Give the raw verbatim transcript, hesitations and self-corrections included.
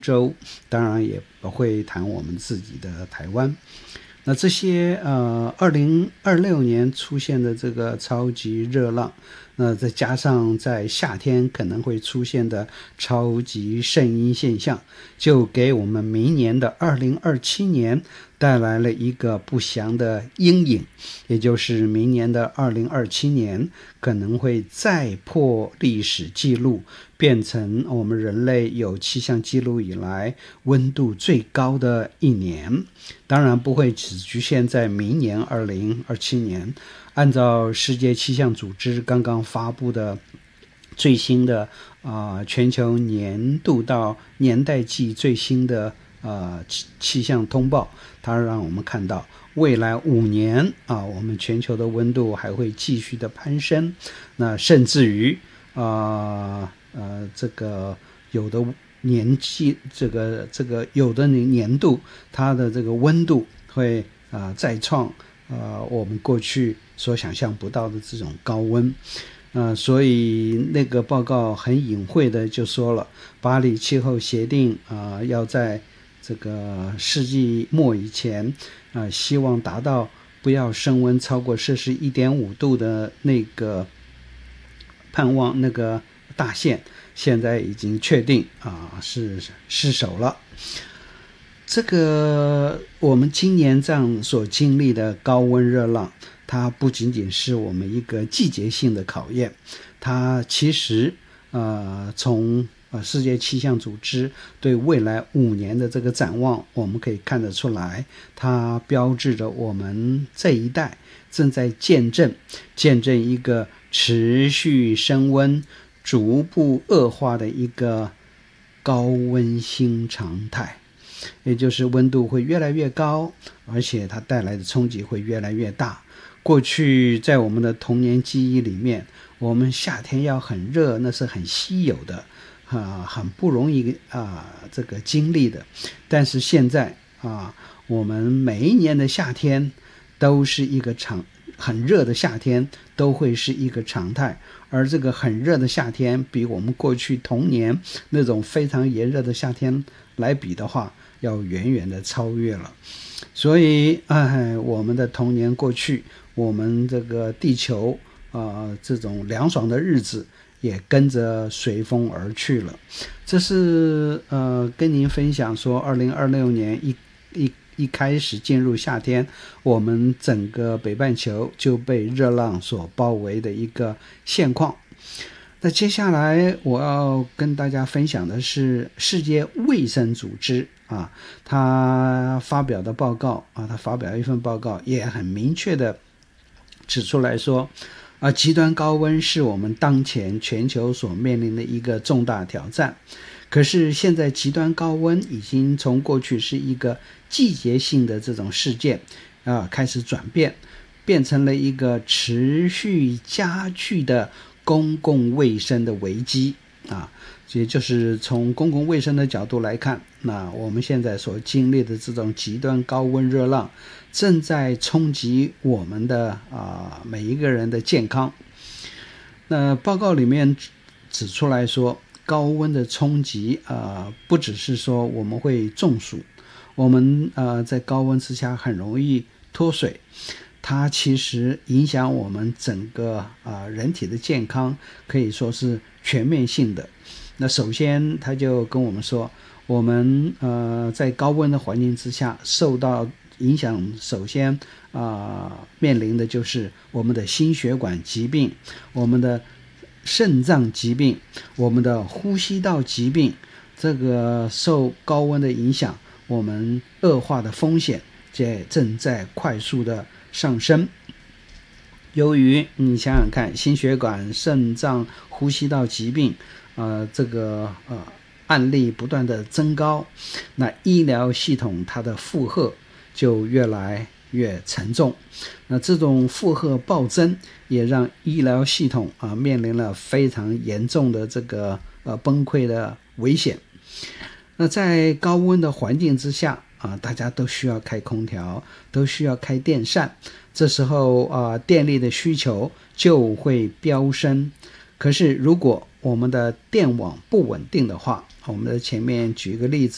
洲，当然也会谈我们自己的台湾。那这些呃，二零二六年出现的这个超级热浪，那再加上在夏天可能会出现的超级圣婴现象，就给我们明年的二零二七年带来了一个不祥的阴影，也就是明年的二零二七年可能会再破历史记录，变成我们人类有气象记录以来温度最高的一年。当然不会只局限在明年二零二七年，按照世界气象组织刚刚发布的最新的、呃、全球年度到年代季最新的、呃、气象通报，它让我们看到未来五年啊，我们全球的温度还会继续的攀升，那甚至于呃呃这个有的年纪这个这个有的年度它的这个温度会啊、呃、再创呃我们过去所想象不到的这种高温。呃，所以那个报告很隐晦的就说了，巴黎气候协定啊、呃，要在这个世纪末以前啊、呃，希望达到不要升温超过摄氏 一点五 度的那个盼望那个大限，现在已经确定啊、呃、是失守了。这个我们今年这样所经历的高温热浪，它不仅仅是我们一个季节性的考验，它其实呃从呃世界气象组织对未来五年的这个展望，我们可以看得出来，它标志着我们这一代正在见证见证一个持续升温逐步恶化的一个高温新常态，也就是温度会越来越高，而且它带来的冲击会越来越大。过去在我们的童年记忆里面，我们夏天要很热那是很稀有的、啊、很不容易、啊、这个经历的。但是现在啊，我们每一年的夏天都是一个常很热的夏天都会是一个常态，而这个很热的夏天比我们过去童年那种非常炎热的夏天来比的话，要远远的超越了。所以哎，我们的童年过去，我们这个地球呃这种凉爽的日子也跟着随风而去了。这是呃跟您分享说二零二六年一一一开始进入夏天，我们整个北半球就被热浪所包围的一个现况。那接下来我要跟大家分享的是世界卫生组织啊，他发表的报告啊，他发表一份报告也很明确的指出来说啊，极端高温是我们当前全球所面临的一个重大挑战。可是现在极端高温已经从过去是一个季节性的这种事件啊，开始转变，变成了一个持续加剧的公共卫生的危机啊。也就是从公共卫生的角度来看，那我们现在所经历的这种极端高温热浪正在冲击我们的啊每一个人的健康。那报告里面指出来说，高温的冲击呃不只是说我们会中暑，我们呃在高温之下很容易脱水，它其实影响我们整个呃人体的健康，可以说是全面性的。那首先他就跟我们说，我们呃在高温的环境之下受到影响，首先啊、呃、面临的就是我们的心血管疾病，我们的肾脏疾病，我们的呼吸道疾病，这个受高温的影响，我们恶化的风险也正在快速的上升。由于你想想看，心血管、肾脏、呼吸道疾病呃，这个呃案例不断的增高，那医疗系统它的负荷就越来越沉重。那这种负荷暴增，也让医疗系统啊面临了非常严重的这个呃崩溃的危险。那在高温的环境之下啊，大家都需要开空调，都需要开电扇，这时候啊电力的需求就会飙升。可是如果我们的电网不稳定的话，我们的前面举一个例子，